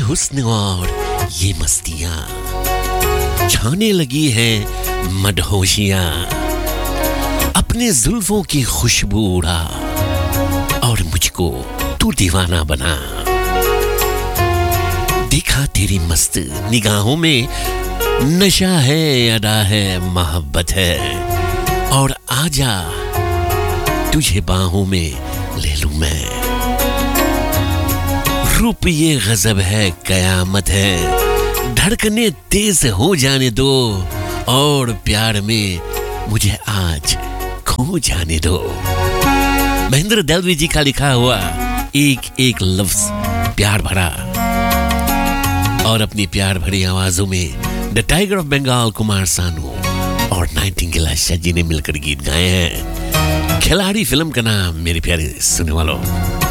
हुस्न और ये मस्तियां छाने लगी हैं मदहोशियां अपने जुल्फों की खुशबू उड़ा और मुझको तू दीवाना बना देखा तेरी मस्त निगाहों में नशा है अदा है मोहब्बत है और आजा तुझे बाहों में ले लूं मैं रूप ये गजब है कयामत है धड़कने तेज हो जाने दो और प्यार में मुझे आज खो जाने दो महेंद्र दलवी जी का लिखा हुआ एक एक लफ्ज प्यार भरा और अपनी प्यार भरी आवाजों में the tiger of Bengal Kumar Sanu और नाइटिंगेल आशा जी ने मिलकर गीत गाए हैं खिलाड़ी फिल्म का नाम मेरे प्यारे सुनने वालों